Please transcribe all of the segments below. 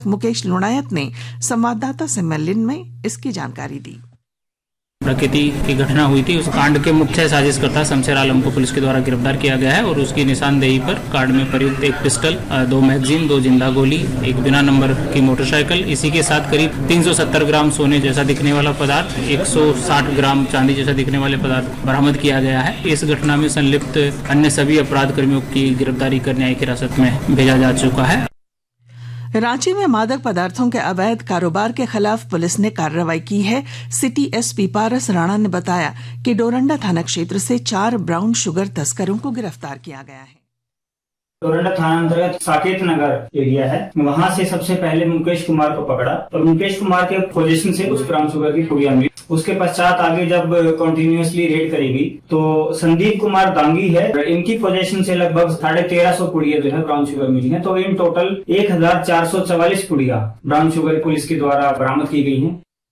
मुकेश लुणायत ने संवाददाता सम्मेलन में इसकी जानकारी दी। प्रकृति की घटना हुई थी, उस कांड के मुख्य साजिशकर्ता शमशेर आलम को पुलिस के द्वारा गिरफ्तार किया गया है और उसकी निशानदेही पर कांड में प्रयुक्त एक पिस्टल, 2 मैगजीन, 2 जिंदा गोली, एक बिना नंबर की मोटरसाइकिल, इसी के साथ करीब 370 ग्राम सोने जैसा दिखने वाला पदार्थ, 160 ग्राम चांदी जैसा दिखने वाले पदार्थ बरामद किया गया है। इस घटना में संलिप्त अन्य सभी अपराध कर्मियों की गिरफ्तारी कर न्यायिक हिरासत में भेजा जा चुका है। रांची में मादक पदार्थों के अवैध कारोबार के खिलाफ पुलिस ने कार्रवाई की है। सिटी एसपी पारस राणा ने बताया कि डोरंडा थाना क्षेत्र से 4 ब्राउन शुगर तस्करों को गिरफ्तार किया गया है। डोरंडा थाना अंतर्गत साकेत नगर एरिया है, वहाँ से सबसे पहले मुकेश कुमार को पकड़ा और मुकेश कुमार के पोजीशन से उस ब्राउन शुगर की पुड़िया मिली। उसके पश्चात आगे जब कंटिन्यूअसली रेड करेगी तो संदीप कुमार दांगी है, इनकी पोजीशन से लगभग 1350 पुड़िया जो है ब्राउन शुगर मिली है। तो इन टोटल 1444 पुड़िया ब्राउन शुगर पुलिस के द्वारा बरामद की गई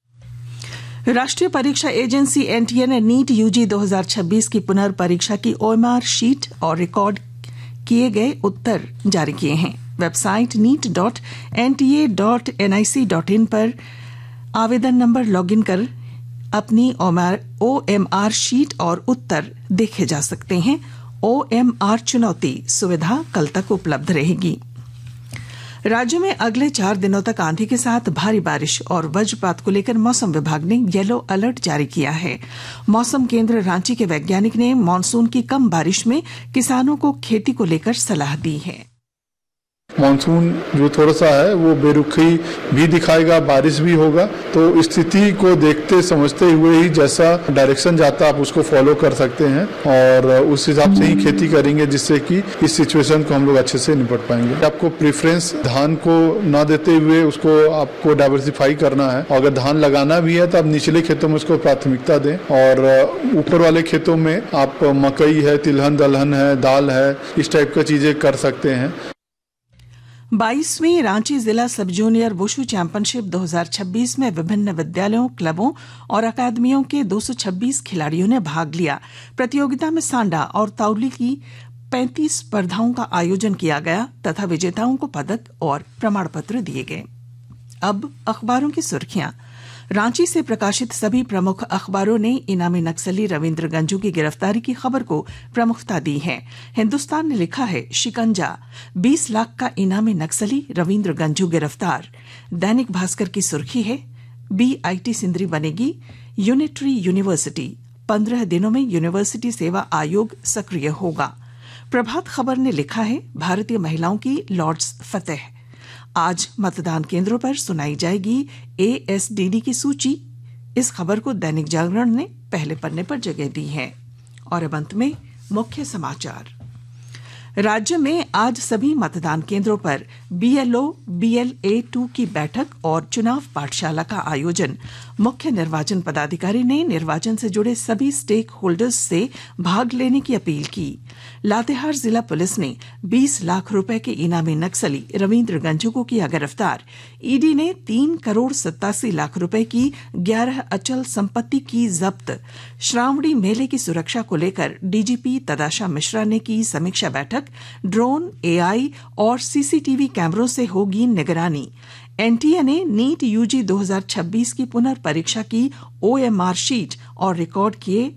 है। राष्ट्रीय परीक्षा एजेंसी एनटीए ने नीट यूजी 2026 की पुनर्परीक्षा की ओएमआर शीट और रिकॉर्ड किए गए उत्तर जारी किए हैं। वेबसाइट neet.nta.nic.in पर आवेदन नंबर लॉगिन कर अपनी ओएमआर शीट और उत्तर देखे जा सकते हैं। ओएमआर चुनौती सुविधा कल तक उपलब्ध रहेगी। राज्य में अगले 4 दिनों तक आंधी के साथ भारी बारिश और वज्रपात को लेकर मौसम विभाग ने येलो अलर्ट जारी किया है। मौसम केंद्र रांची के वैज्ञानिक ने मानसून की कम बारिश में किसानों को खेती को लेकर सलाह दी है। मानसून जो थोड़ा सा है वो बेरुखी भी दिखाएगा, बारिश भी होगा, तो स्थिति को देखते समझते हुए ही जैसा डायरेक्शन जाता आप उसको फॉलो कर सकते हैं और उस हिसाब से ही खेती करेंगे, जिससे कि इस सिचुएशन को हम लोग अच्छे से निपट पाएंगे। आपको प्रेफरेंस धान को ना देते हुए उसको आपको डाइवर्सिफाई करना है। अगर धान लगाना भी है तो आप निचले खेतों में उसको प्राथमिकता दें और ऊपर वाले खेतों में आप मकई है, तिलहन दलहन है, दाल है, इस टाइप का चीजें कर सकते हैं। 22वीं रांची जिला सब जूनियर वुशु चैंपियनशिप 2026 में विभिन्न विद्यालयों, क्लबों और अकादमियों के 226 खिलाड़ियों ने भाग लिया। प्रतियोगिता में सांडा और ताउली की 35 स्पर्धाओं का आयोजन किया गया तथा विजेताओं को पदक और प्रमाण पत्र दिए गए। अब अखबारों की सुर्खियां। रांची से प्रकाशित सभी प्रमुख अखबारों ने इनामी नक्सली रविंद्र गंजू की गिरफ्तारी की खबर को प्रमुखता दी है। हिंदुस्तान ने लिखा है शिकंजा, 20 लाख का इनामी नक्सली रविंद्र गंजू गिरफ्तार। दैनिक भास्कर की सुर्खी है बीआईटी सिंदरी बनेगी यूनिटरी यूनिवर्सिटी, 15 दिनों में यूनिवर्सिटी सेवा आयोग सक्रिय होगा। प्रभात खबर ने लिखा है भारतीय महिलाओं की लॉर्ड्स फतेह, आज मतदान केंद्रों पर सुनाई जाएगी एएसडीडी की सूची। इस खबर को दैनिक जागरण ने पहले पन्ने पर जगह दी है। और अब अंत में मुख्य समाचार। राज्य में आज सभी मतदान केंद्रों पर बीएलओ बीएलए 2 की बैठक और चुनाव पाठशाला का आयोजन। मुख्य निर्वाचन पदाधिकारी ने निर्वाचन से जुड़े सभी स्टेक होल्डर्स से भाग लेने की अपील की। लातेहार जिला पुलिस ने 20 लाख रुपए के इनामी नक्सली रविंद्र गंजू को किया गिरफ्तार। ईडी ने 3 करोड़ 87 लाख रुपए की 11 अचल संपत्ति की जब्त। श्रावणी मेले की सुरक्षा को लेकर डीजीपी तदाशा मिश्रा ने की समीक्षा बैठक। ड्रोन, एआई और सीसीटीवी कैमरों से होगी निगरानी। एनटीए ने नीट यूजी 2026 की पुनर्परीक्षा की ओएमआर शीट और रिकॉर्ड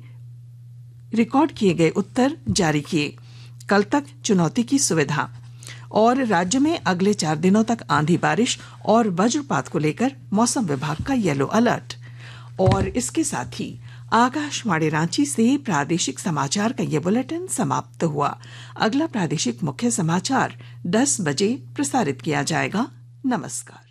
किए गए उत्तर जारी किए। कल तक चुनौती की सुविधा। और राज्य में अगले 4 दिनों तक आंधी बारिश और वज्रपात को लेकर मौसम विभाग का येलो अलर्ट। और इसके साथ ही आकाशवाणी रांची से प्रादेशिक समाचार का ये बुलेटिन समाप्त हुआ। अगला प्रादेशिक मुख्य समाचार 10 बजे प्रसारित किया जाएगा। नमस्कार।